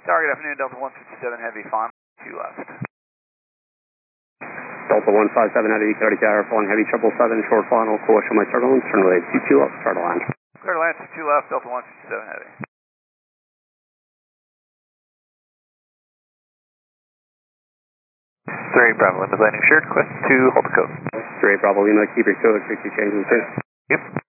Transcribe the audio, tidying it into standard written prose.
Good afternoon, Delta 157 Heavy, final 2 left. Delta 157 Heavy, Coyote Tower, flying Heavy 777, short final, caution my turbulence, turn right 22 left, start to land. Clear to land 2 left, Delta 157 Heavy. 3 Bravo, Lima landing shared, request to hold the code. 3 Bravo Lima, keep your code, 60 changes. Yep.